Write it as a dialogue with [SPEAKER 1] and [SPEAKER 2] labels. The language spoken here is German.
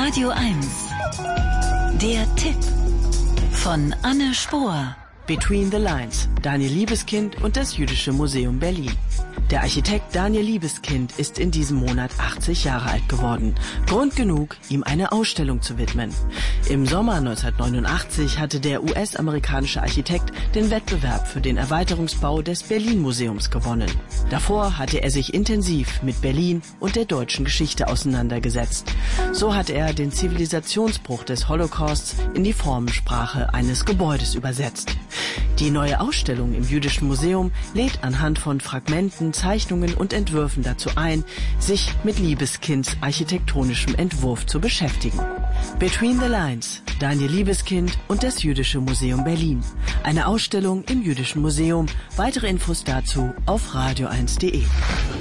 [SPEAKER 1] Radio 1. Der Tipp von Anne Spohr.
[SPEAKER 2] Between the Lines, Daniel Liebeskind und das Jüdische Museum Berlin. Der Architekt Daniel Liebeskind ist in diesem Monat 80 Jahre alt geworden. Grund genug, ihm eine Ausstellung zu widmen. Im Sommer 1989 hatte der US-amerikanische Architekt den Wettbewerb für den Erweiterungsbau des Berlin-Museums gewonnen. Davor hatte er sich intensiv mit Berlin und der deutschen Geschichte auseinandergesetzt. So hat er den Zivilisationsbruch des Holocausts in die Formensprache eines Gebäudes übersetzt. Die neue Ausstellung im Jüdischen Museum lädt anhand von Fragmenten, Zeichnungen und Entwürfen dazu ein, sich mit Liebeskinds architektonischem Entwurf zu beschäftigen. Between the Lines, Daniel Liebeskind und das Jüdische Museum Berlin. Eine Ausstellung im Jüdischen Museum. Weitere Infos dazu auf radio1.de.